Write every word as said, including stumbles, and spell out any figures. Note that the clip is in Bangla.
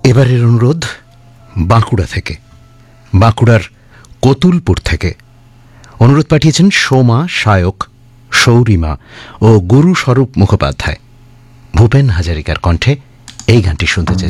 এবারের অনুরোধ বাঁকুড়া থেকে, বাঁকুড়ার কতুলপুর থেকে। অনুরোধ পাঠিয়েছেন সোমা, সায়ক, সৌরিমা ও গুরুস্বরূপ মুখোপাধ্যায়। ভূপেন হাজারিকার কণ্ঠে এই গানটি শুনতে চাই।